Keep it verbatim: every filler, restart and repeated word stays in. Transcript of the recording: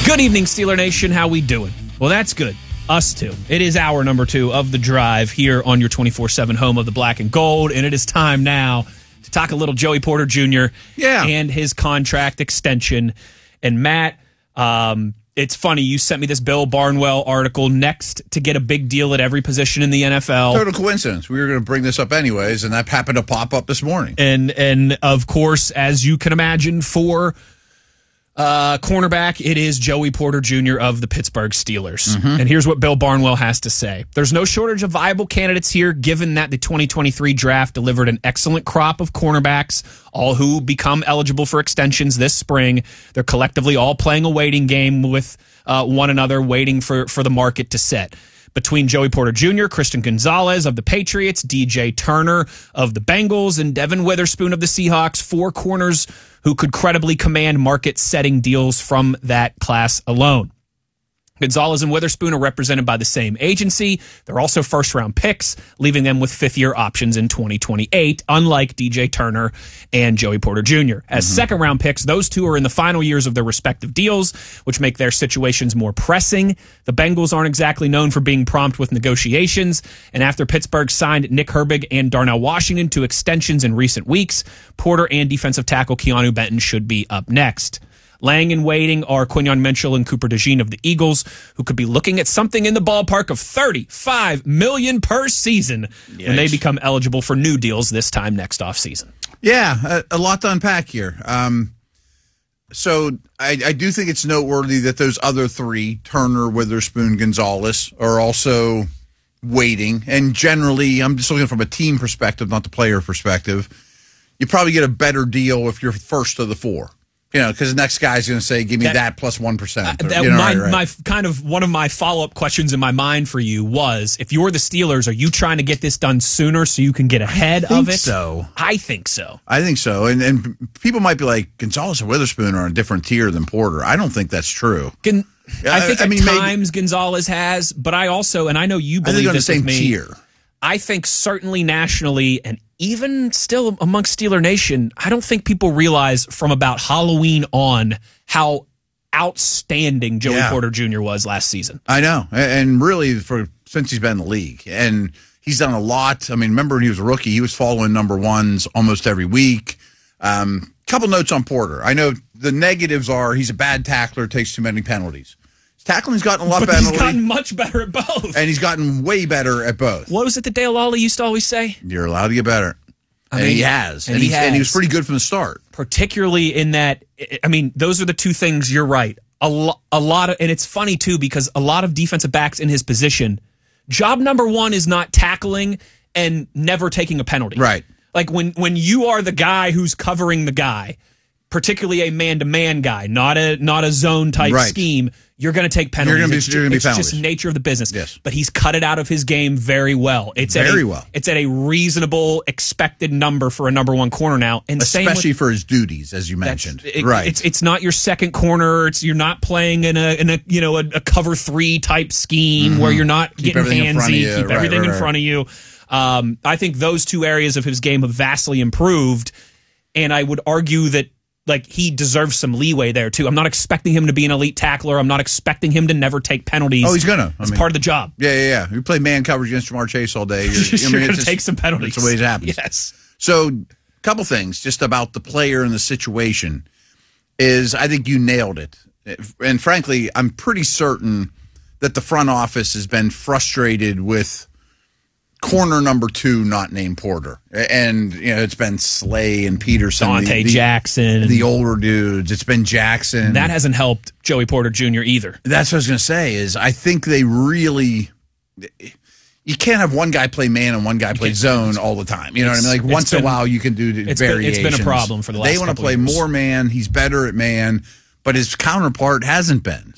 Good evening, Steeler Nation. How we doing? Well, that's good. Us too. It is hour number two of The Drive here on your twenty-four seven home of the black and gold, and it is time now to talk a little Joey Porter Junior Yeah. and his contract extension. And Matt, um, it's funny, you sent me this Bill Barnwell article, next to get a big deal at every position in the N F L. Total coincidence. We were going to bring this up anyways, and that happened to pop up this morning. And, and of course, as you can imagine, for Uh, cornerback, it is Joey Porter Junior of the Pittsburgh Steelers. Mm-hmm. And here's what Bill Barnwell has to say. There's no shortage of viable candidates here, given that the twenty twenty-three draft delivered an excellent crop of cornerbacks, all who become eligible for extensions this spring. They're collectively all playing a waiting game with uh, one another, waiting for, for the market to set. Between Joey Porter Junior, Christian Gonzalez of the Patriots, D J Turner of the Bengals, and Devin Witherspoon of the Seahawks, four corners who could credibly command market-setting deals from that class alone. Gonzalez and Witherspoon are represented by the same agency. They're also first-round picks, leaving them with fifth-year options in twenty twenty-eight, unlike D J Turner and Joey Porter Junior As mm-hmm. second-round picks, those two are in the final years of their respective deals, which make their situations more pressing. The Bengals aren't exactly known for being prompt with negotiations, and after Pittsburgh signed Nick Herbig and Darnell Washington to extensions in recent weeks, Porter and defensive tackle Keanu Benton should be up next. Laying in waiting are Quinyon Mitchell and Cooper DeJean of the Eagles, who could be looking at something in the ballpark of thirty-five million dollars per season Yikes. when they become eligible for new deals this time next offseason. Yeah, a, a lot to unpack here. Um, so I, I do think it's noteworthy that those other three, Turner, Witherspoon, Gonzalez, are also waiting. And generally, I'm just looking from a team perspective, not the player perspective, you probably get a better deal if you're first of the four. You know, because the next guy's going to say, give me that, that plus one percent. Uh, that, you know, my, right, right. my kind of one of my follow-up questions in my mind for you was, if you're the Steelers, are you trying to get this done sooner so you can get ahead I think of it? so. I think so. I think so. And and people might be like, Gonzalez and Witherspoon are on a different tier than Porter. I don't think that's true. Can, I think I, I at mean, times maybe, Gonzalez has, but I also, and I know you I believe think on this the same with me, tier. I think certainly nationally and even still amongst Steeler Nation, I don't think people realize from about Halloween on how outstanding Joey yeah. Porter Junior was last season. I know. And really, for since he's been in the league. And he's done a lot. I mean, remember when he was a rookie, he was following number ones almost every week. Um, couple notes on Porter. I know the negatives are he's a bad tackler, takes too many penalties. Tackling's gotten a lot but better. He's gotten much better at both. And he's gotten way better at both. What was it that Dale Lawley used to always say? You're allowed to get better. I and mean, he has. And, and, he he has. and he was pretty good from the start. Particularly in that, I mean, those are the two things, you're right. A, lo- a lot of, and it's funny too, because a lot of defensive backs in his position, job number one is not tackling and never taking a penalty. Right. Like when, when you are the guy who's covering the guy, particularly a man-to-man guy, not a not a zone type right. scheme, you're going to take penalties. You're going to be, it's you're gonna it's be penalties. just nature of the business. Yes. But he's cut it out of his game very well. It's very at a, well. It's at a reasonable expected number for a number one corner now, and especially same with, for his duties, as you mentioned. It, right. It's it's not your second corner. It's you're not playing in a in a you know a, a cover three type scheme mm-hmm. where you're not keep getting handsy. Keep right, everything right, right. in front of you. Um, I think those two areas of his game have vastly improved, and I would argue that. Like, he deserves some leeway there, too. I'm not expecting him to be an elite tackler. I'm not expecting him to never take penalties. Oh, he's going to. It's part of the job. Yeah, yeah, yeah. You play man coverage against Jamar Chase all day. You're, you're I mean, going to take some penalties. That's the way it happens. Yes. So, a couple things just about the player and the situation is I think you nailed it. And frankly, I'm pretty certain that the front office has been frustrated with corner number two, not named Porter. And, you know, it's been Slay and Peterson. Dante the, the, Jackson. The older dudes. It's been Jackson. That hasn't helped Joey Porter Junior either. That's what I was going to say is I think they really – you can't have one guy play man and one guy play zone all the time. You know what I mean? Like once been, in a while you can do it's variations. Been, it's been a problem for the last They want to play years. more man. He's better at man, but his counterpart hasn't been.